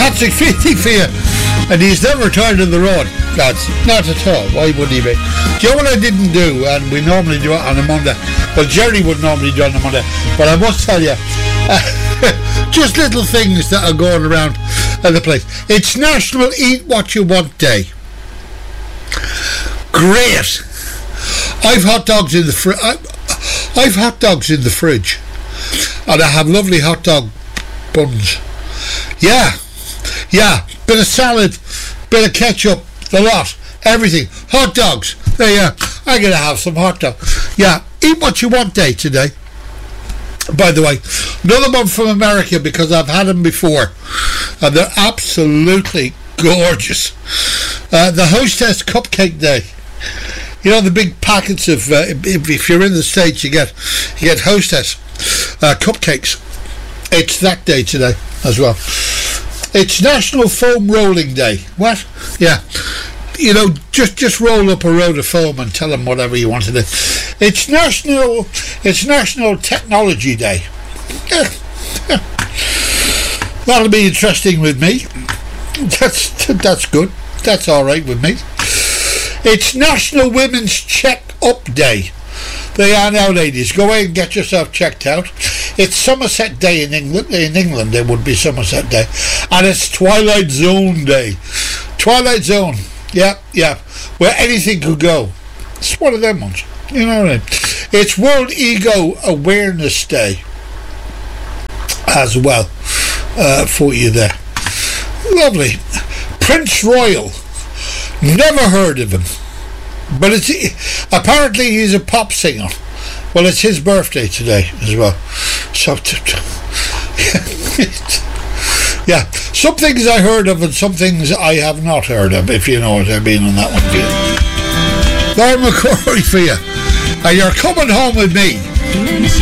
Patrick Feely for you. And he's never turned on the road, lads. Not at all. Why would he be? Do you know what I didn't do? And we normally do it on a Monday. Well, Jerry would normally do it on a Monday. But I must tell you, just little things that are going around the place. It's National Eat What You Want Day. Great. I've hot dogs in the fridge, and I have lovely hot dog buns. Yeah. Bit of salad, bit of ketchup, the lot, everything. Hot dogs. There you are. I'm gonna have some hot dogs. Yeah. Eat What You Want Day today. By the way, another one from America, because I've had them before, and they're absolutely gorgeous. The Hostess Cupcake Day. You know the big packets of if you're in the States, you get Hostess cupcakes. It's that day today as well. It's National Foam Rolling Day. What? Yeah. You know, just roll up a road of foam and tell them whatever you want to do. It's National Technology Day. Yeah. That'll be interesting with me. That's good. That's all right with me. It's National Women's Check-Up Day. They are now, ladies. Go away and get yourself checked out. It's Somerset Day in England. In England, there would be Somerset Day. And it's Twilight Zone Day. Twilight Zone. Yeah. Where anything could go. It's one of them ones. You know what I mean? It's World Ego Awareness Day as well for you there. Lovely. Prince Royal. Never heard of him. But apparently he's a pop singer. Well, it's his birthday today as well. So, yeah, some things I heard of and some things I have not heard of, if you know what I mean on that one. Lauren McCrory for you. And you're coming home with me.